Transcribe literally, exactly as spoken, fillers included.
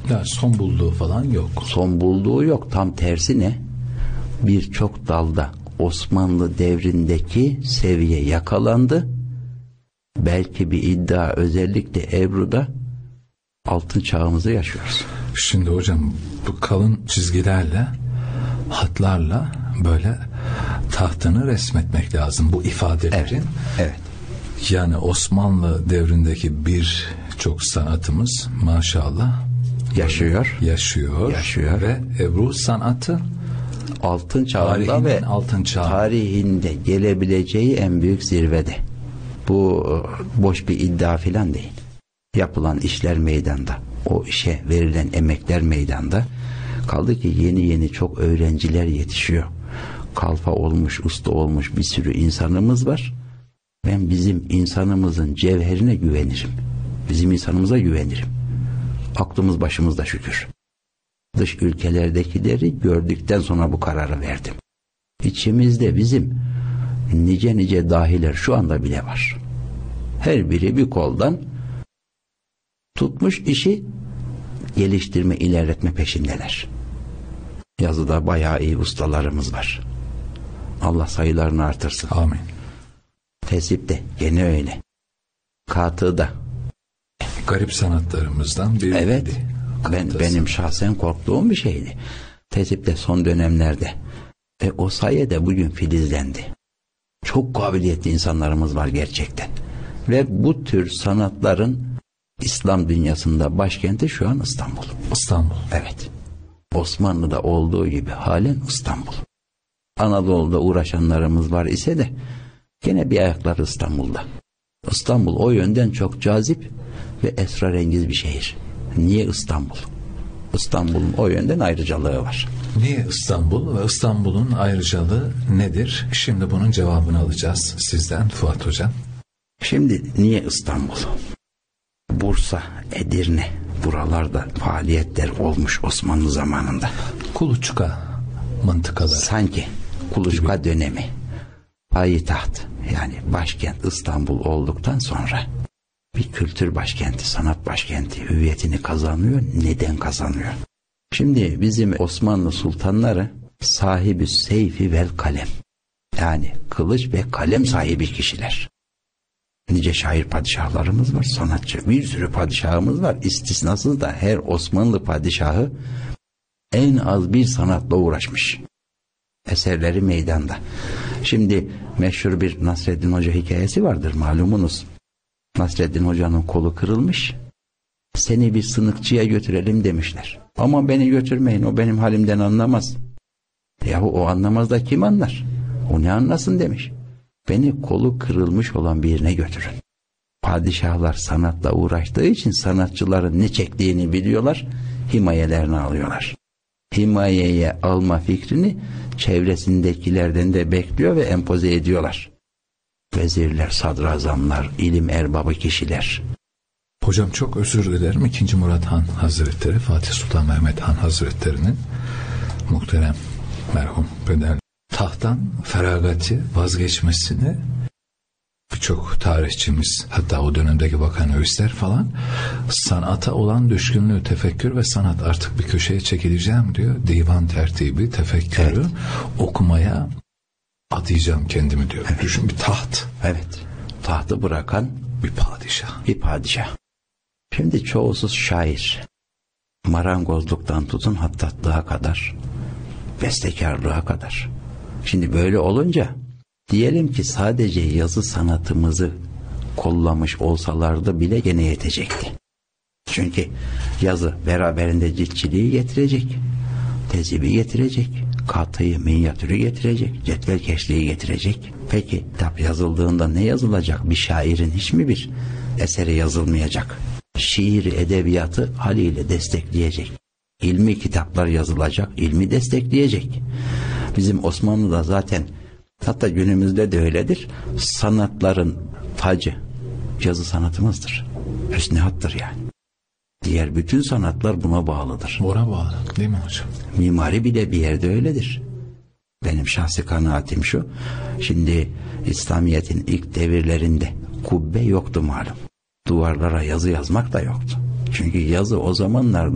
Ya son bulduğu falan yok. Son bulduğu yok. Tam tersine birçok dalda Osmanlı devrindeki seviye yakalandı. Belki bir iddia, özellikle Ebru'da altın çağımızı yaşıyoruz. Şimdi hocam bu kalın çizgilerle, hatlarla böyle tahtını resmetmek lazım bu ifadelerin. Evet. Evet. Yani Osmanlı devrindeki birçok sanatımız maşallah yaşıyor. Yaşıyor. Yaşıyor. Ve Ebru sanatı altın çağında ve altın çağı. tarihinde gelebileceği en büyük zirvede. Bu boş bir iddia filan değil. Yapılan işler meydanda. O işe verilen emekler meydanda. Kaldı ki yeni yeni çok öğrenciler yetişiyor. Kalfa olmuş, usta olmuş bir sürü insanımız var. Ben bizim insanımızın cevherine güvenirim. Bizim insanımıza güvenirim. Aklımız başımızda şükür. Dış ülkelerdekileri gördükten sonra bu kararı verdim. İçimizde bizim nice nice dahiler şu anda bile var. Her biri bir koldan tutmuş işi geliştirme, ilerletme peşindeler. Yazıda bayağı iyi ustalarımız var. Allah sayılarını artırsın. Amin. Tesipte gene öyle. Katıda. Garip sanatlarımızdan biri. Evet. Ben, benim şahsen korktuğum bir şeydi. Tesipte son dönemlerde. E, o sayede bugün filizlendi. Çok kabiliyetli insanlarımız var gerçekten. Ve bu tür sanatların İslam dünyasında başkenti şu an İstanbul. İstanbul. Evet. Osmanlı'da olduğu gibi halen İstanbul. Anadolu'da uğraşanlarımız var ise de gene bir ayakları İstanbul'da. İstanbul o yönden çok cazip ve esrarengiz bir şehir. Niye İstanbul? İstanbul'un o yönden ayrıcalığı var. Niye İstanbul ve İstanbul'un ayrıcalığı nedir? Şimdi bunun cevabını alacağız sizden Fuat Hocam. Şimdi niye İstanbul? Bursa, Edirne, buralarda faaliyetler olmuş Osmanlı zamanında. Kuluçka mıntıkaları. Sanki Kuluçka gibi. Dönemi. Payitaht, yani başkent İstanbul olduktan sonra bir kültür başkenti, sanat başkenti hüviyetini kazanıyor. Neden kazanıyor? Şimdi bizim Osmanlı sultanları sahibi seyfi vel kalem. Yani kılıç ve kalem sahibi kişiler. Nice şair padişahlarımız var, sanatçı. Bir sürü padişahımız var. İstisnasız da her Osmanlı padişahı en az bir sanatla uğraşmış. Eserleri meydanda. Şimdi meşhur bir Nasreddin Hoca hikayesi vardır malumunuz. Nasreddin Hoca'nın kolu kırılmış. Seni bir sınıkçıya götürelim demişler. Ama beni götürmeyin, o benim halimden anlamaz. Yahu o anlamaz da kim anlar? O ne anlasın demiş. Beni kolu kırılmış olan birine götürün. Padişahlar sanatla uğraştığı için sanatçıların ne çektiğini biliyorlar, himayelerini alıyorlar. Himayeye alma fikrini çevresindekilerden de bekliyor ve empoze ediyorlar. Vezirler, sadrazamlar, ilim erbabı kişiler. Hocam çok özür dilerim. İkinci Murat Han Hazretleri, Fatih Sultan Mehmet Han Hazretleri'nin muhterem merhum peder tahttan feragati vazgeçmesini birçok tarihçimiz, hatta o dönemdeki vakanüvisler falan, sanata olan düşkünlüğü, tefekkür ve sanat, artık bir köşeye çekileceğim diyor. Divan tertibi, tefekkürü evet. okumaya adayacağım kendimi diyor. Evet. Düşün, bir taht. Evet. Tahtı bırakan bir padişah. Bir padişah. Şimdi çoğusuz şair. Marangozluktan tutun hattatlığa kadar, bestekarlığa kadar. Şimdi böyle olunca diyelim ki sadece yazı sanatımızı kollamış olsalardı bile gene yetecekti. Çünkü yazı beraberinde ciltçiliği getirecek, tezibi getirecek, katıyı, minyatürü getirecek, cetvelkeşliği getirecek. Peki kitap yazıldığında ne yazılacak? Bir şairin hiç mi bir eseri yazılmayacak? Şiir, edebiyatı haliyle destekleyecek. İlmi kitaplar yazılacak, ilmi destekleyecek. Bizim Osmanlı'da zaten, hatta günümüzde de öyledir, sanatların tacı yazı sanatımızdır. Hüsnü hattır yani. Diğer bütün sanatlar buna bağlıdır. Buna bağlı değil mi hocam? Mimari bile bir yerde öyledir. Benim şahsi kanaatim şu. Şimdi İslamiyet'in ilk devirlerinde kubbe yoktu malum. Duvarlara yazı yazmak da yoktu. Çünkü yazı o zamanlar